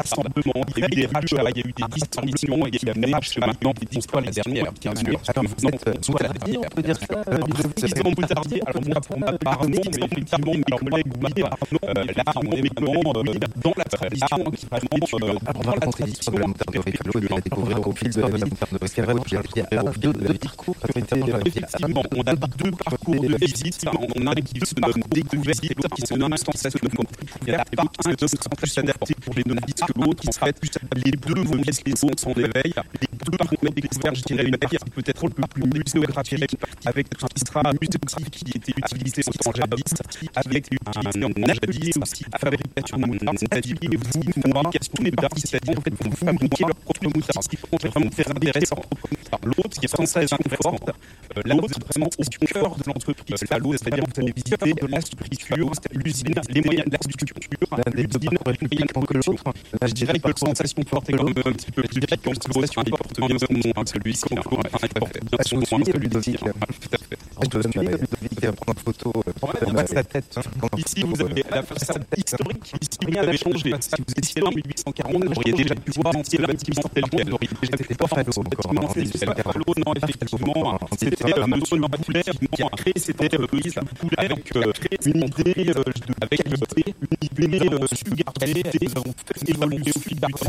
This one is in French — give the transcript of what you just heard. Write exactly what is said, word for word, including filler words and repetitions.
rassemblements, il y a eu des rachats, il y a eu des distributions, il y a eu des rachats, maintenant des histoires la dernière, bien sûr. Alors, vous êtes Moutardier, on peut dire ça, Président Moutardier, alors moi, pour ma part, non, mais effectivement, alors moi, vous m'avez là, on est évidemment dans la tradition, qui vraiment, on va raconter l'histoire de la moutarde de Ruffalo et la découvrir au fil de la moutarde de Ruffalo. C'est vrai que j'ai appris à deux de parcours qui ont été effectivement, on a deux parcours de visite, on a qui se nomme découverte et l'autre qui se nomme sensation de compte. Il y a pas un qui sera plus adapté pour les novices que l'autre, qui sera plus les deux vont mettre les autres en éveil, les deux par contre découverte, je dirais une partie peut-être un peu plus muséographique, avec un extra muséographique qui était utilisé en jadis, avec un jadis aussi à fabrication de moutarde, c'est-à-dire vous, moi, tous les parties, c'est-à-dire en fait vous fabriquez leur propre moutarde, ce qui peut vraiment faire intéressant. L'autre qui est sans cesse inconfortable, l'autre c'est vraiment au cœur de l'entreprise, là l'autre c'est-à-dire vous allez visiter de la structure, l'usine, les moyens de la structure, l'usine, les moyens que l'autre. Là je dirais que la sensation forte est quand même un petit peu plus directe quand la sensation porte bien son nom, celui-ci, il porte bien son nom, Ludovic. Je dois suivre Ludovic, prendre une photo. Sa tête. Ici vous avez la façade historique, ici rien n'avait changé. Si vous étiez là en mille huit cent quarante, vous auriez déjà pu voir entier le bâtiment tel quel. Vous auriez déjà été pas Fallot encore. C'était pas Fallot, non, effectivement. C'était un monsieur Poulet qui a créé cette entreprise avec une idée, avec une idée, une idée sous-gardée. Nous avons fait évoluer au fil du temps.